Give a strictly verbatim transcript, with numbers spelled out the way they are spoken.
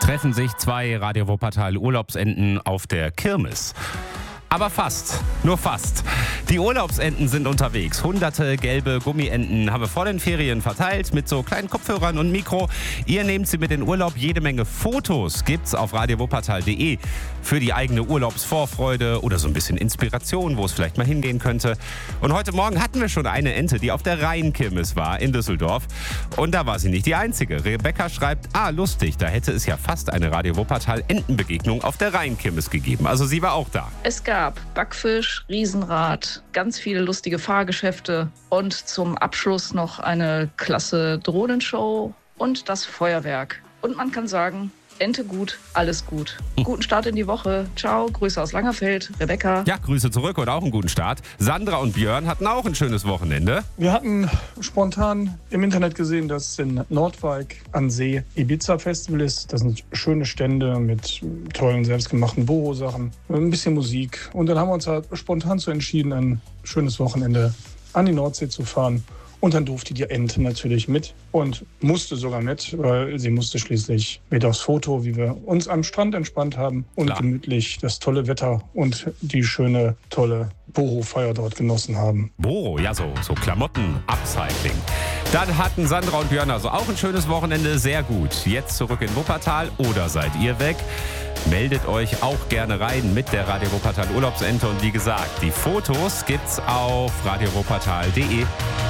treffen sich zwei Radio Wuppertal Urlaubsenten auf der Kirmes. Aber fast, nur fast. Die Urlaubsenten sind unterwegs. Hunderte gelbe Gummienten haben wir vor den Ferien verteilt mit so kleinen Kopfhörern und Mikro. Ihr nehmt sie mit in Urlaub. Jede Menge Fotos gibt's auf radio wuppertal punkt de für die eigene Urlaubsvorfreude oder so ein bisschen Inspiration, wo es vielleicht mal hingehen könnte. Und heute Morgen hatten wir schon eine Ente, die auf der Rheinkirmes war in Düsseldorf. Und da war sie nicht die einzige. Rebecca schreibt, ah lustig, da hätte es ja fast eine Radio Wuppertal Entenbegegnung auf der Rheinkirmes gegeben. Also sie war auch da. Es gab Backfisch, Riesenrad, ganz viele lustige Fahrgeschäfte und zum Abschluss noch eine klasse Drohnenshow und das Feuerwerk. Und man kann sagen, Ente gut, alles gut. Guten Start in die Woche. Ciao, Grüße aus Langerfeld, Rebecca. Ja, Grüße zurück und auch einen guten Start. Sandra und Björn hatten auch ein schönes Wochenende. Wir hatten spontan im Internet gesehen, dass in Nordwijk an See Ibiza Festival ist. Das sind schöne Stände mit tollen, selbstgemachten Boho-Sachen, ein bisschen Musik. Und dann haben wir uns halt spontan so entschieden, ein schönes Wochenende an die Nordsee zu fahren. Und dann durfte die Ente natürlich mit und musste sogar mit, weil sie musste schließlich mit aufs Foto, wie wir uns am Strand entspannt haben und Klar. gemütlich das tolle Wetter und die schöne, tolle Boho-Feier dort genossen haben. Boho, ja so, so Klamotten-Upcycling. Dann hatten Sandra und Björn also auch ein schönes Wochenende, sehr gut. Jetzt zurück in Wuppertal oder seid ihr weg? Meldet euch auch gerne rein mit der Radio Wuppertal Urlaubsente und wie gesagt, die Fotos gibt's auf radio wuppertal punkt de.